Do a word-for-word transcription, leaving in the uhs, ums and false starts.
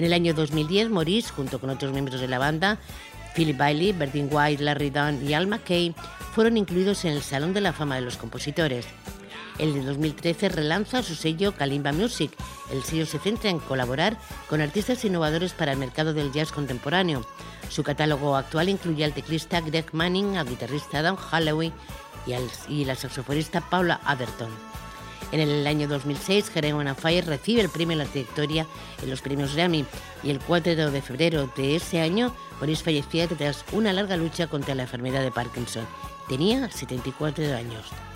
En el año dos mil diez, Maurice, junto con otros miembros de la banda, Philip Bailey, Bertin White, Larry Dunn y Al McKay, fueron incluidos en el Salón de la Fama de los Compositores. El de dos mil trece relanza su sello Kalimba Music. El sello se centra en colaborar con artistas innovadores para el mercado del jazz contemporáneo. Su catálogo actual incluye al teclista Greg Manning, al guitarrista Don Holloway y, al, y la saxofonista Paula Atherton. En el año dos mil seis, Jeremy on Fire recibe el premio a la trayectoria en los premios Grammy y el cuatro de febrero de ese año, Maurice fallecía tras una larga lucha contra la enfermedad de Parkinson. Tenía setenta y cuatro años.